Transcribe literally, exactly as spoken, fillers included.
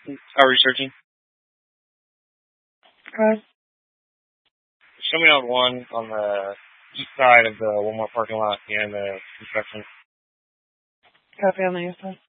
Are we searching? Okay. Show me out one on the east side of the Walmart parking lot and the construction. Copy on the east side.